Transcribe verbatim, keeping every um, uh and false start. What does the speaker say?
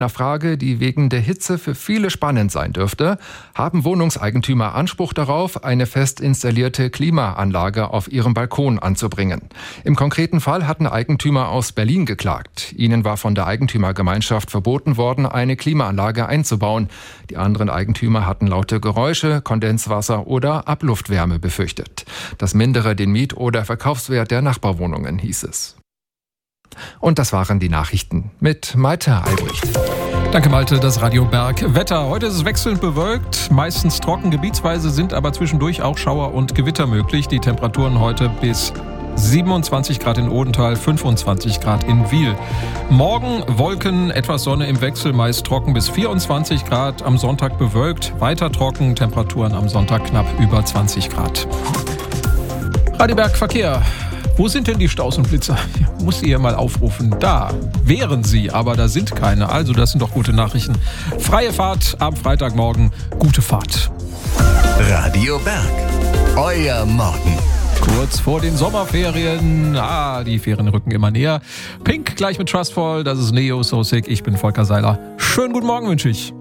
Eine Frage, die wegen der Hitze für viele spannend sein dürfte: Haben Wohnungseigentümer Anspruch darauf, eine fest installierte Klimaanlage auf ihrem Balkon anzubringen? Im konkreten Fall hatten Eigentümer aus Berlin geklagt. Ihnen war von der Eigentümergemeinschaft verboten worden, eine Klimaanlage einzubauen. Die anderen Eigentümer hatten laute Geräusche, Kondenswasser oder Abluftwärme befürchtet. Das mindere den Miet- oder Verkaufswert der Nachbarwohnungen, hieß es. Und das waren die Nachrichten mit Malte Albrecht. Danke Malte, das Radio Berg. Wetter: Heute ist es wechselnd bewölkt, meistens trocken, gebietsweise sind aber zwischendurch auch Schauer und Gewitter möglich. Die Temperaturen heute bis siebenundzwanzig Grad in Odenthal, fünfundzwanzig Grad in Wiel. Morgen Wolken, etwas Sonne im Wechsel, meist trocken bis vierundzwanzig Grad. Am Sonntag bewölkt, weiter trocken, Temperaturen am Sonntag knapp über zwanzig Grad. Radio Berg Verkehr. Wo sind denn die Staus und Blitzer? Ich muss sie hier mal aufrufen. Da wären sie, aber da sind keine. Also das sind doch gute Nachrichten. Freie Fahrt am Freitagmorgen. Gute Fahrt. Radio Berg. Euer Morgen. Kurz vor den Sommerferien. Ah, die Ferien rücken immer näher. Pink gleich mit Trustfall. Das ist Neo So Sick. Ich bin Volker Seiler. Schönen guten Morgen wünsche ich.